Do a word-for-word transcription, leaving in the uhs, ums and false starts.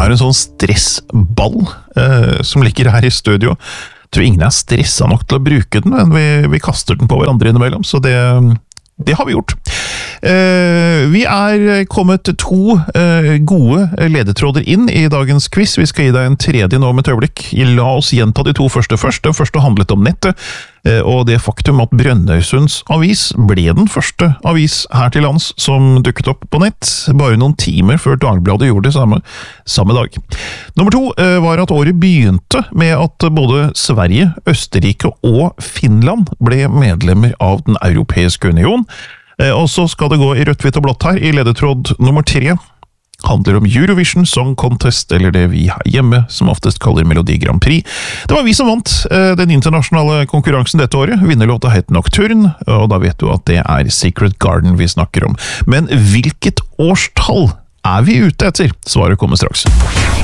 har en sånn stressball eh, som ligger her i studio. Jeg tror ingen er stresset nok til å bruke den, men vi, vi kaster den på hverandre innimellom, så det, det har vi gjort. Eh, vi er kommet to eh, gode ledetråder inn i dagens quiz. Vi skal gi deg en tredje nå med et øyeblikk. La oss gjenta de to første først. Den første handlet om nettet, eh, og det faktum at Brønnøysunds avis ble den første avis her til lands som dukket opp på nett, bare noen timer før Dagbladet gjorde det samme, samme dag. Nummer to eh, var at året begynte med at både Sverige, Østerrike og Finland ble medlemmer av den Europeiske Union. Og så skal det gå i rødt, hvitt og blått her. I ledetråd nummer tre handler om Eurovision Song Contest, eller det vi her hjemme som oftest kaller Melodi Grand Prix. Det var vi som vant den internasjonale konkurransen dette året. Vinnerlåta het Nocturne, og da vet du at det er Secret Garden vi snakker om. Men hvilket årstall er vi ute etter? Svaret kommer straks.